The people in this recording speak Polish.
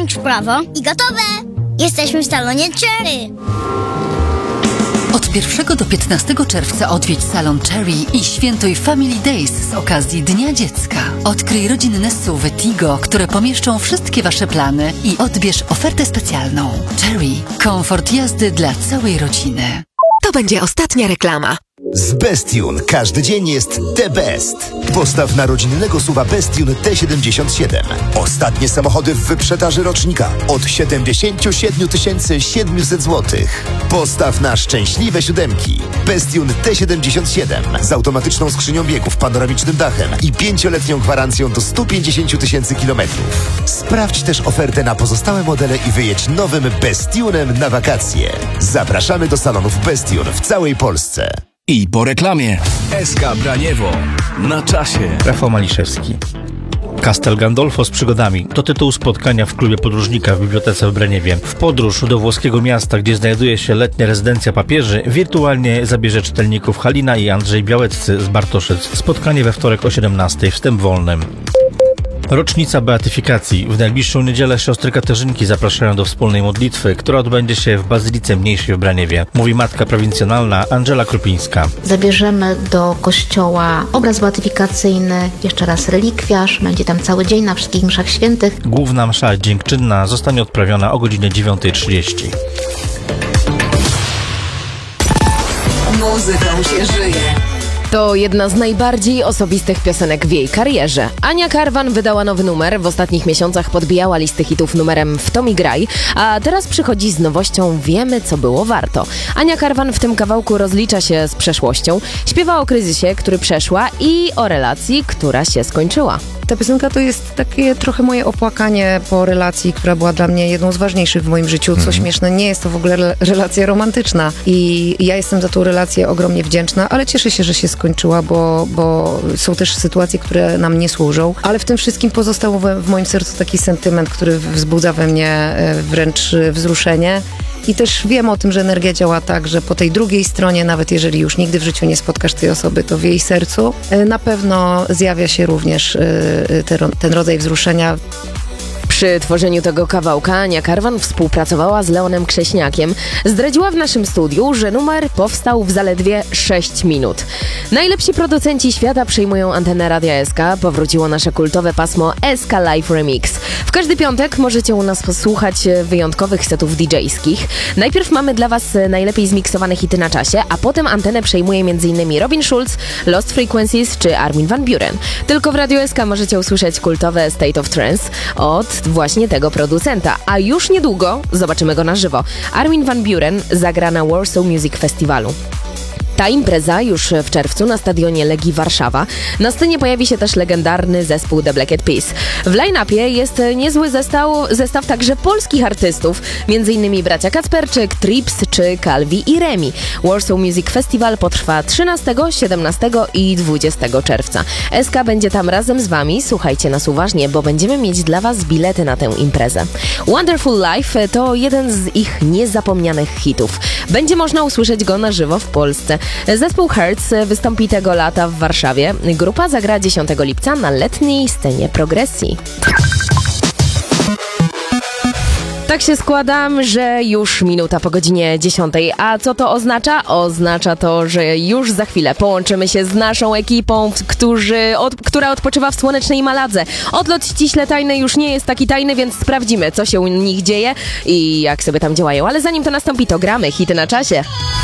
Kręć w prawo i gotowe! Jesteśmy w salonie Cherry. Od 1 do 15 czerwca odwiedź salon Cherry i świętuj Family Days z okazji Dnia Dziecka. Odkryj rodzinne SUV-y Tigo, które pomieszczą wszystkie Wasze plany i odbierz ofertę specjalną. Cherry. Komfort jazdy dla całej rodziny. To będzie ostatnia reklama. Z Bestune każdy dzień jest the best. Postaw na rodzinnego SUV-a Bestune T77. Ostatnie samochody w wyprzedaży rocznika od 77 700 zł. Postaw na szczęśliwe siódemki. Bestune T77 z automatyczną skrzynią biegów, panoramicznym dachem i 5-letnią gwarancją do 150 000 kilometrów. Sprawdź też ofertę na pozostałe modele i wyjedź nowym Bestunem na wakacje. Zapraszamy do salonów Bestune w całej Polsce. I po reklamie SK Braniewo na czasie. Rafał Maliszewski. Castel Gandolfo z przygodami to tytuł spotkania w klubie podróżnika w bibliotece w Braniewie. W podróż do włoskiego miasta, gdzie znajduje się letnia rezydencja papieży, wirtualnie zabierze czytelników Halina i Andrzej Białeccy z Bartoszyc. Spotkanie we wtorek o 17:00, wstęp wolny. Rocznica beatyfikacji. W najbliższą niedzielę siostry Katarzynki zapraszają do wspólnej modlitwy, która odbędzie się w Bazylice Mniejszej w Braniewie. Mówi matka prowincjonalna Angela Krupińska. Zabierzemy do kościoła obraz beatyfikacyjny, jeszcze raz relikwiarz, będzie tam cały dzień na wszystkich mszach świętych. Główna msza dziękczynna zostanie odprawiona o godzinie 9:30. Muzyką się żyje. To jedna z najbardziej osobistych piosenek w jej karierze. Ania Karwan wydała nowy numer, w ostatnich miesiącach podbijała listy hitów numerem W to mi graj, a teraz przychodzi z nowością Wiemy, co było warto. Ania Karwan w tym kawałku rozlicza się z przeszłością, śpiewa o kryzysie, który przeszła i o relacji, która się skończyła. Ta piosenka to jest takie trochę moje opłakanie po relacji, która była dla mnie jedną z ważniejszych w moim życiu. Co śmieszne, nie jest to w ogóle relacja romantyczna i ja jestem za tą relację ogromnie wdzięczna, ale cieszę się, że się skończyła, bo są też sytuacje, które nam nie służą, ale w tym wszystkim pozostał w moim sercu taki sentyment, który wzbudza we mnie wręcz wzruszenie. I też wiem o tym, że energia działa tak, że po tej drugiej stronie, nawet jeżeli już nigdy w życiu nie spotkasz tej osoby, to w jej sercu na pewno zjawia się również ten rodzaj wzruszenia. Przy tworzeniu tego kawałka Ania Karwan współpracowała z Leonem Krześniakiem. Zdradziła w naszym studiu, że numer powstał w zaledwie 6 minut. Najlepsi producenci świata przyjmują antenę Radia SK. Powróciło nasze kultowe pasmo SK Live Remix. W każdy piątek możecie u nas posłuchać wyjątkowych setów DJ-skich. Najpierw mamy dla Was najlepiej zmiksowane hity na czasie, a potem antenę przejmuje m.in. Robin Schulz, Lost Frequencies czy Armin van Buuren. Tylko w Radio SK możecie usłyszeć kultowe State of Trance od właśnie tego producenta, a już niedługo zobaczymy go na żywo. Armin van Buuren zagra na Warsaw Music Festivalu. Ta impreza już w czerwcu na stadionie Legii Warszawa. Na scenie pojawi się też legendarny zespół The Black Eyed Peas. W line-upie jest niezły zestaw także polskich artystów, m.in. bracia Kacperczyk, Trips czy Calvi i Remi. Warsaw Music Festival potrwa 13, 17 i 20 czerwca. SK będzie tam razem z Wami. Słuchajcie nas uważnie, bo będziemy mieć dla Was bilety na tę imprezę. Wonderful Life to jeden z ich niezapomnianych hitów. Będzie można usłyszeć go na żywo w Polsce. Zespół Hertz wystąpi tego lata w Warszawie. Grupa zagra 10 lipca na letniej scenie progresji. Tak się składam, że już minuta po godzinie 10. A co to oznacza? Oznacza to, że już za chwilę połączymy się z naszą ekipą, która odpoczywa w słonecznej Maladze. Odlot ściśle tajny już nie jest taki tajny, więc sprawdzimy, co się u nich dzieje i jak sobie tam działają. Ale zanim to nastąpi, to gramy hity na czasie.